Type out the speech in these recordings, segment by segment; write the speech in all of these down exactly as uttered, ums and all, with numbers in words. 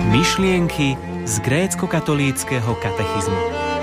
Myšlienky z grécko-katolíckeho katechizmu.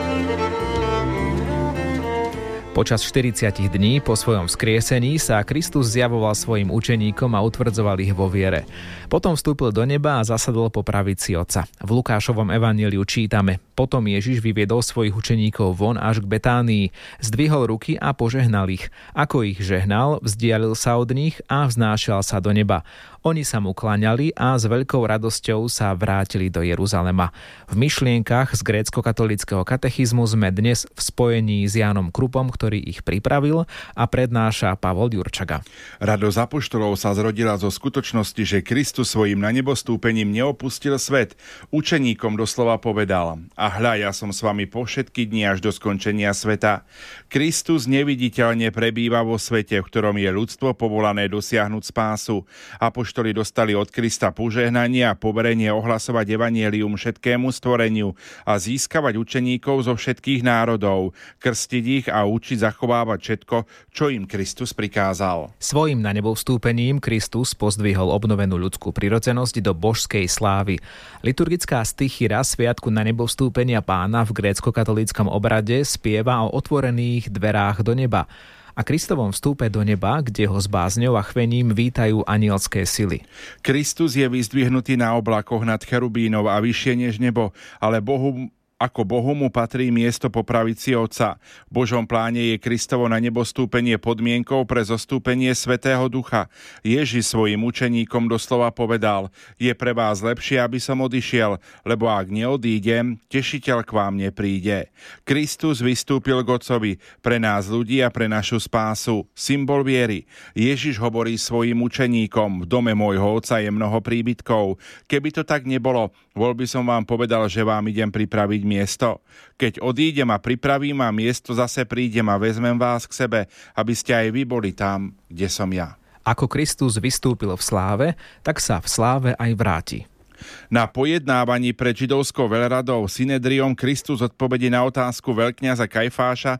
Počas štyridsať dní po svojom vzkriesení sa Kristus zjavoval svojim učeníkom a utvrdzoval ich vo viere. Potom vstúpil do neba a zasadol po pravici Otca. V Lukášovom evanjeliu čítame: Potom Ježiš vyviedol svojich učeníkov von až k Betánii, zdvihol ruky a požehnal ich. Ako ich žehnal, vzdialil sa od nich a vznášal sa do neba. Oni sa mu kláňali a s veľkou radosťou sa vrátili do Jeruzalema. V myšlienkach z grécko-katolíckeho katechizmu sme dnes v spojení s Jánom Krupom, ktorý ich pripravil, a prednáša Pavol Jurčaga. Radosť apoštolov sa zrodila zo skutočnosti, že Kristus svojim na nebo stúpením neopustil svet. Učeníkom doslova povedal: A hľa, ja som s vami po všetky dni až do skončenia sveta. Kristus neviditeľne prebýva vo svete, v ktorom je ľudstvo povolané dosiahnuť spásu. Apoštoli dostali od Krista požehnanie a poverenie ohlasovať evanjelium všetkému stvoreniu a získavať učeníkov zo všetkých národov, krstiť ich a učiť zachovávať všetko, čo im Kristus prikázal. Svojím na nebo vstúpením Kristus pozdvihol obnovenú ľudskú prirodzenosť do božskej slávy. Liturgická stichira Sviatku na nebo vstúpenia Pána v grécko-katolíckom obrade spieva o otvorených dverách do neba a Kristovom vstúpe do neba, kde ho s bázňou a chvením vítajú anielské sily. Kristus je vyzdvihnutý na oblakoch nad cherubínov a vyššie než nebo, ale Bohu Ako Bohu mu patrí miesto po pravici Otca. V Božom pláne je Kristovo na nebo stúpenie podmienkou pre zostúpenie Svätého Ducha. Ježiš svojim učeníkom doslova povedal: Je pre vás lepšie, aby som odišiel, lebo ak neodídem, tešiteľ k vám nepríde. Kristus vystúpil k Otcovi pre nás ľudí a pre našu spásu. Symbol viery. Ježiš hovorí svojim učeníkom: V dome môjho Otca je mnoho príbytkov. Keby to tak nebolo, bol by som vám povedal, že vám idem pripraviť miesto. Keď odídem a pripravím a miesto, zase prídem a vezmem vás k sebe, aby ste aj vy boli tam, kde som ja. Ako Kristus vystúpil v sláve, tak sa v sláve aj vráti. Na pojednávaní pred židovskou veľradou Synedriom Kristus odpovedí na otázku veľkňaza Kajfáša,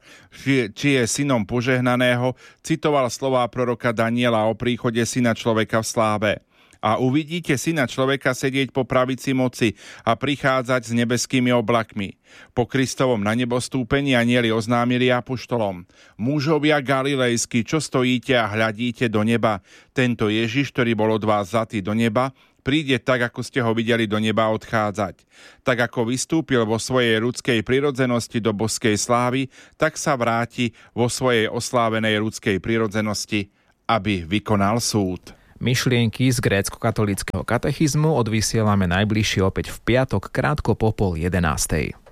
či je synom požehnaného, citoval slová proroka Daniela o príchode syna človeka v sláve. A uvidíte syna človeka sedieť po pravici moci a prichádzať s nebeskými oblakmi. Po Kristovom na nebo stúpení anjeli oznámili apoštolom: Mužovia galilejskí, čo stojíte a hľadíte do neba? Tento Ježiš, ktorý bol od vás vzatý do neba, príde tak, ako ste ho videli do neba odchádzať. Tak ako vystúpil vo svojej ľudskej prirodzenosti do božskej slávy, tak sa vráti vo svojej oslávenej ľudskej prirodzenosti, aby vykonal súd. Myšlienky z grécko-katolíckeho katechizmu odvysielame najbližšie opäť v piatok krátko po pol jedenástej.